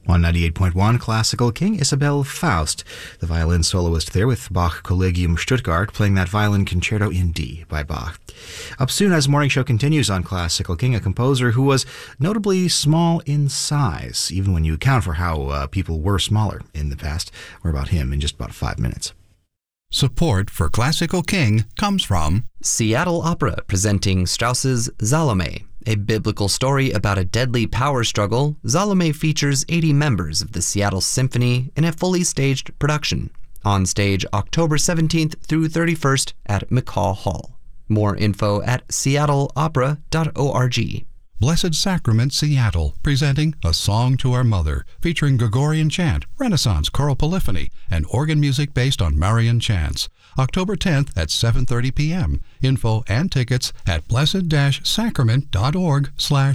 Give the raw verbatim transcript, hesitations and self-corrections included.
On ninety-eight point one Classical King, Isabel Faust, the violin soloist there with Bach Collegium Stuttgart, playing that violin concerto in D by Bach. Up soon as Morning Show continues on Classical King, a composer who was notably small in size, even when you account for how uh, people were smaller in the past. We're about him in just about five minutes. Support for Classical King comes from Seattle Opera, presenting Strauss's Salome. A biblical story about a deadly power struggle, Salome features eighty members of the Seattle Symphony in a fully staged production. On stage October seventeenth through thirty-first at McCaw Hall. More info at seattle opera dot org. Blessed Sacrament Seattle, presenting A Song to Our Mother, featuring Gregorian chant, Renaissance choral polyphony, and organ music based on Marian chants. October tenth at seven thirty p.m. Info and tickets at blessed dash sacrament dot org slash